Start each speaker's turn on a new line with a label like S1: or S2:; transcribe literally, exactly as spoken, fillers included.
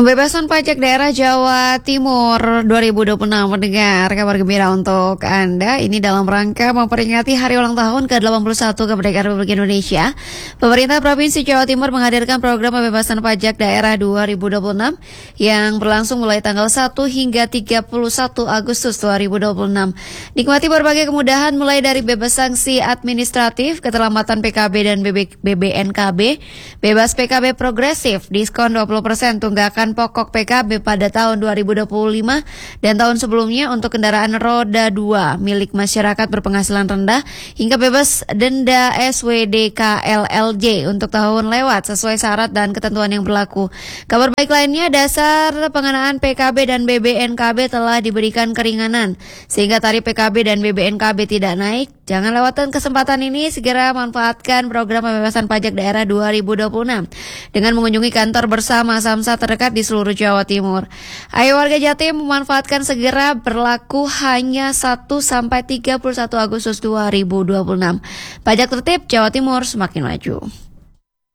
S1: Pembebasan pajak daerah Jawa Timur dua ribu dua puluh enam mendengar kabar gembira untuk Anda. Ini dalam rangka memperingati hari ulang tahun ke delapan puluh satu kemerdekaan Republik Indonesia. Pemerintah Provinsi Jawa Timur menghadirkan program pembebasan pajak daerah dua ribu dua puluh enam yang berlangsung mulai tanggal satu hingga tiga puluh satu Agustus dua ribu dua puluh enam. Nikmati berbagai kemudahan mulai dari bebas sanksi administratif, keterlambatan P K B dan B B N K B, bebas P K B progresif, diskon dua puluh persen tunggakan pokok P K B pada tahun dua ribu dua puluh lima dan tahun sebelumnya untuk kendaraan roda dua milik masyarakat berpenghasilan rendah, hingga bebas denda S W D K L L J untuk tahun lewat sesuai syarat dan ketentuan yang berlaku. Kabar baik lainnya, dasar pengenaan P K B dan B B N K B telah diberikan keringanan sehingga tarif P K B dan B B N K B tidak naik. Jangan lewatkan kesempatan ini, segera manfaatkan program pembebasan pajak daerah dua ribu dua puluh enam dengan mengunjungi kantor bersama Samsat terdekat di seluruh Jawa Timur. Ayo warga Jatim memanfaatkan, segera, berlaku hanya satu sampai tiga puluh satu Agustus dua ribu dua puluh enam. Pajak tertib, Jawa Timur semakin maju.